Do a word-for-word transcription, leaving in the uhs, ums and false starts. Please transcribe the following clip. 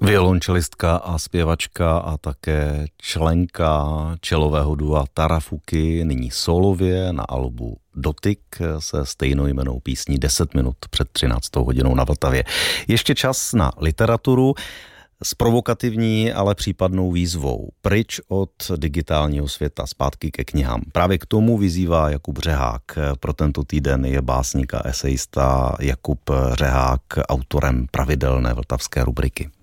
Violončelistka a zpěvačka a také členka čelového dua Tarafuky, nyní solově na albu Dotyk se stejnojmennou písní deset minut před třináctou hodinou na Vltavě. Ještě čas na literaturu s provokativní, ale případnou výzvou. Pryč od digitálního světa, zpátky ke knihám. Právě k tomu vyzývá Jakub Řehák. Pro tento týden je básník a esejista Jakub Řehák autorem pravidelné vltavské rubriky.